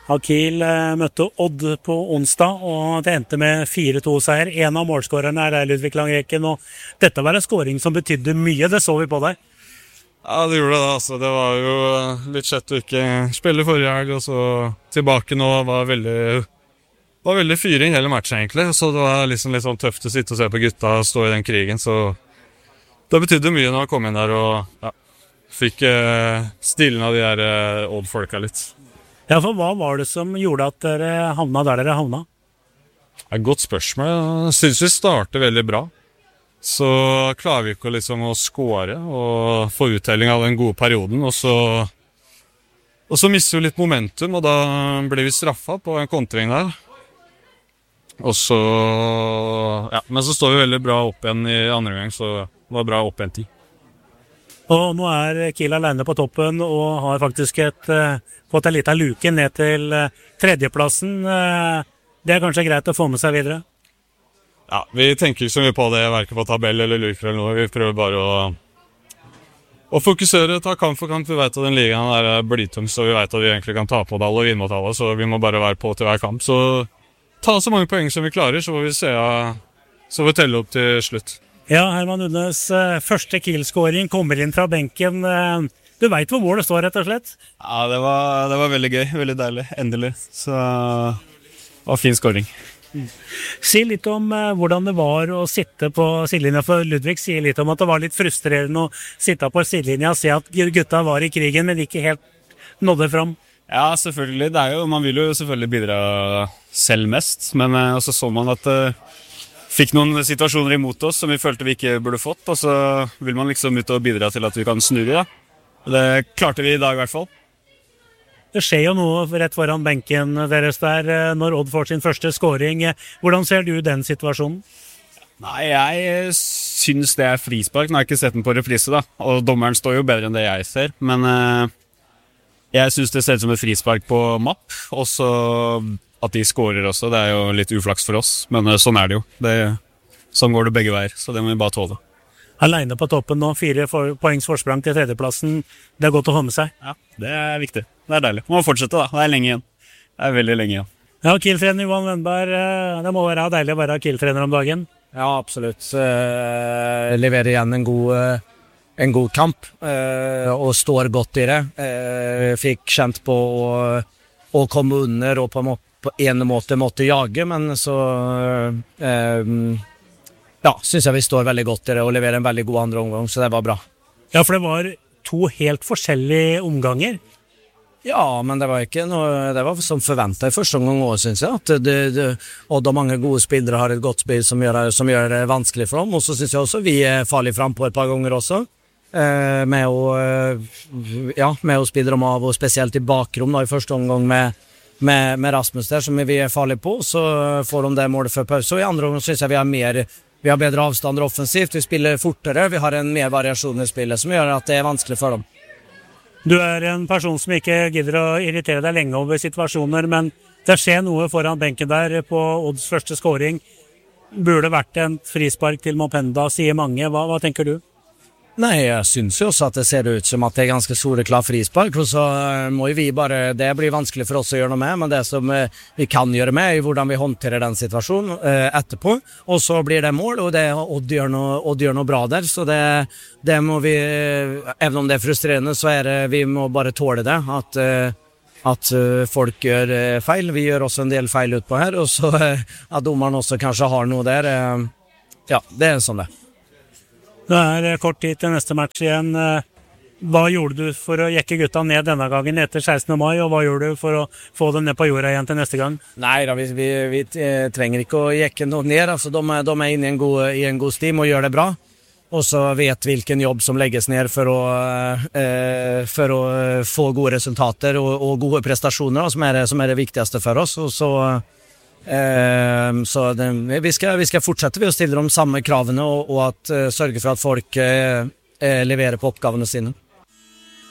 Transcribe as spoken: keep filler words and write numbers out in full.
Kiel møtte Odd på onsdag, og det endte med fire to seier. En av målskårerne er Ludvig Langreken, og dette var en skåring som betydde mye, det så vi på deg. Ja, det gjorde det, altså. Det var jo litt kjett å ikke spille forrige helg, og så tilbake nå var veldig, var veldig fyring hele matchen egentlig, så det var liksom litt sånn tøft å sitte og se på gutta stå i den krigen, så det betydde mye når jeg kom inn der og ja, fikk eh, stilen av de der eh, Odd-folka litt. Ja, for hva var det som gjorde at dere havna der dere havna? Et godt spørsmål. Jeg synes vi starter veldig bra. Så klarer vi ikke liksom å score og få uttelling av den gode perioden. Og så, og så mister vi litt momentum, og da blir vi straffet på en kontring der. Og så, ja, men så står vi veldig bra opp igjen i andre gang, så det var bra opp igjen tid. Og nå er Kiel alene på toppen og har faktisk et, uh, fått en liten luke ned til uh, tredjeplassen. Uh, det er kanskje greit å få med seg videre? Ja, vi tenker ikke så mye på det, hverken på tabell eller luker eller noe. Vi prøver bare å, å fokusere, ta kamp for kamp. Vi vet at den ligaen er blytung, så vi vet at vi egentlig kan ta på det alle og vinne mot alle, så vi må bare være på til hver kamp. Så ta så mange poeng som vi klarer, så får vi se, så får vi telle opp til slutt. Ja, Herman Udnes, første Kiel-skåring kommer inn fra benken. Du vet hvor målet står, rett og slett? Ja, det var, det var veldig gøy, veldig deilig, endelig. Så det var fin skåring. Mm. Si litt om uh, hvordan det var å sitte på sidelinja, for Ludvig sier litt om at det var litt frustrerende å sitte på sidelinja og se at gutta var i krigen, men ikke helt nådde fram. Ja, selvfølgelig. Det er jo, man vil jo selvfølgelig bidra selv mest, men uh, også så man at uh, fikk noen situasjoner imot oss som vi følte vi ikke burde fått, og så vil man liksom ut og bidra til at vi kan snu det. Det klarte vi i dag i hvert fall. Det skjer jo noe rett foran benken deres der når Odd får sin første scoring. Hvordan ser du den situasjonen? Nei, jeg synes det er frispark. Nå har jeg ikke sett den på reprise da, og dommeren står jo bedre enn det jeg ser, men uh, jeg synes det ser ut som et frispark på mapp, og så at de scorer også, det er jo litt uflaks for oss, men sånn er det jo. Det, sånn går det begge veier, så det må vi bare tåle. Alene på toppen nå, fire for, poengs forsprang til tredjeplassen. Det er godt å ha med seg. Ja, det er viktig. Det er deilig. Må fortsette da, det er lenge igjen. Det er veldig lenge igjen. Ja, Kiel-trener Johan Wennberg, det må være deilig å være Kiel-trener om dagen. Ja, absolutt. Uh, leverer igjen en god, uh, en god kamp, uh, og står godt i det. Uh, fikk kjent på å, å komme under og på en måte på en måte måtte jage, men så eh, ja, synes jeg vi står veldig godt i det og leverer en veldig god andre omgang, så det var bra. Ja, for det var to helt forskjellige omganger. Ja, men det var ikke noe, det var som forventet i første omgang også, synes jeg, at det, det, og da mange gode spillere har et godt spill som gjør, som gjør det vanskelig for dem, og så synes jeg også vi er farlig frem på et par ganger også, eh, med, å, ja, med å spille dem av, og spesielt i bakrom da, i første omgang med Med, med Rasmus der, som vi er farlige på, så får de det målet før pause. Og i andre omgang synes jeg vi har mer, vi har bedre avstander offensivt, vi spiller fortere, vi har en mer variasjon i spillet som gjør at det er vanskelig for dem. Du er en person som ikke gidder å irritere deg lenge over situasjoner, men det skjer noe foran benken der på Odds første scoring. Burde vært en frispark til Mopenda, sier mange. Hva, hva tenker du? Nei, jeg synes jo også at det ser ut som at det er ganske soleklar frispark, og så må vi bare, det blir vanskelig for oss å gjøre noe med, men det som vi kan gjøre med er hvordan vi håndterer den situasjonen etterpå, og så blir det mål, og det, Odd gjør noe, Odd gjør noe bra der, så det, det må vi, even om det er frustrerende, så er det, vi må bare tåle det, at, at folk gjør feil, vi gjør også en del feil utpå her, og så at dommeren også kanskje har noe der, ja, det er sånn det. Det er kort tid til neste match igjen. Hva gjorde du for å jekke gutta ned denne gangen etter sekstende mai, og hva gjorde du for å få dem ned på jorda igjen til neste gang? Nei, da, vi, vi, vi trenger ikke å jekke noe ned. Altså, de, de er inne i en god, i en god stim og gjør det bra. Og så vet hvilken jobb som legges ned for å, eh, for å få gode resultater og, og gode prestasjoner, som er, som er det viktigste for oss. Og så... Uh, så det, vi, skal, vi skal fortsette ved å stille de samme kravene og, og at, uh, sørge for at folk uh, uh, leverer på oppgavene sine.